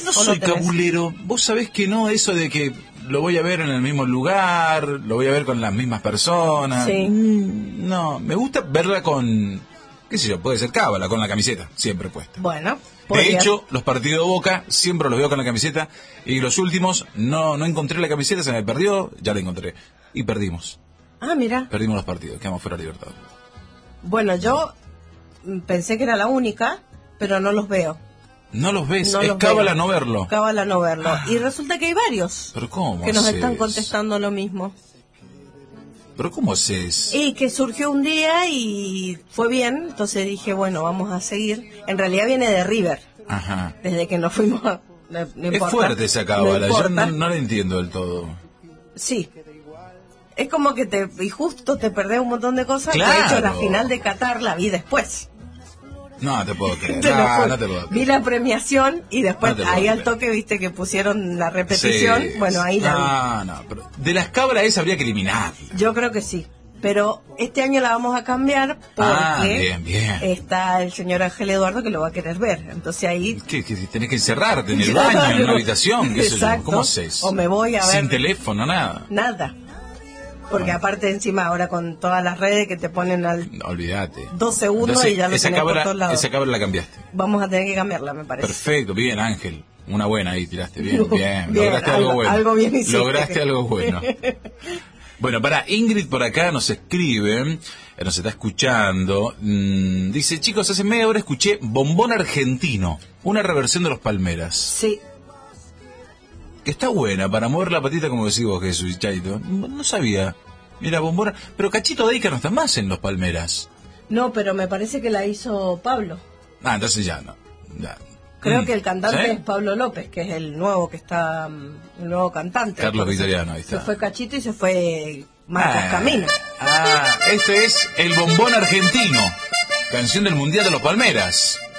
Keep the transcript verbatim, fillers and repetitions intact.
No soy cabulero. Vos sabés que no, eso de que lo voy a ver en el mismo lugar, lo voy a ver con las mismas personas. Sí. Mm, no, me gusta verla con, qué sé yo, puede ser cábala, con la camiseta, siempre puesta. Bueno. De hecho, los partidos de Boca siempre los veo con la camiseta, y los últimos no no encontré la camiseta, se me perdió, ya la encontré. Y perdimos. Ah, mira. Perdimos los partidos, quedamos fuera de Libertadores. Bueno, yo pensé que era la única, pero no los veo. No los ves, No es los cábala veo. no verlo. Cábala no verlo. Y resulta que hay varios ¿Pero cómo que nos haces? están contestando lo mismo. ¿Pero cómo haces? Y que surgió un día y fue bien, entonces dije, bueno, vamos a seguir. En realidad viene de River, Ajá. desde que nos fuimos a... No, no Es importa, fuerte esa cábala, no yo importa. no, no la entiendo del todo. Sí. Es como que te y justo te perdés un montón de cosas. Claro. De hecho, la final de Qatar la vi después. No te puedo creer. Te lo No, juro. no te puedo Vi creer. la premiación y después No te puedo ahí al creer. toque viste que pusieron la repetición. Sí. Bueno, ahí la vi. No, no, pero de las cábalas esa habría que eliminarla. Yo creo que sí. Pero este año la vamos a cambiar porque Ah, bien, bien. está el señor Ángel Eduardo que lo va a querer ver. Entonces ahí... ¿Qué, qué, tenés que encerrarte en el baño, en una habitación, qué sé yo? Exacto. ¿Cómo haces? O me voy a ver... Sin teléfono, nada. Nada. Porque Bueno. aparte encima ahora con todas las redes que te ponen al No, olvídate. dos segundos Entonces, y ya lo esa tenés por cábala, todos lados. esa cábala la cambiaste. Vamos a tener que cambiarla, me parece. Perfecto, bien, Ángel. Una buena ahí tiraste, bien, bien. Bien, Lograste algo- algo bueno. algo bien hiciste. Lograste algo bueno. Bueno, para Ingrid por acá nos escribe, eh, nos está escuchando, mmm, dice, chicos, hace media hora escuché Bombón Argentino, una reversión de Los Palmeras. Sí. Que está buena, para mover la patita como decís vos, Jesús, Chaito. No, no sabía. Mira, Bombón, pero Cachito Deica no está más en Los Palmeras. No, pero me parece que la hizo Pablo. Ah, entonces ya no. Ya. Creo Mm, que el cantante ¿sí? es Pablo López, que es el nuevo que está, mm, el nuevo cantante. Carlos Entonces, Victoriano, ahí Se está. fue Cachito y se fue Marcos Ah, Camino. Ah, este es el Bombón Argentino, canción del Mundial de Los Palmeras.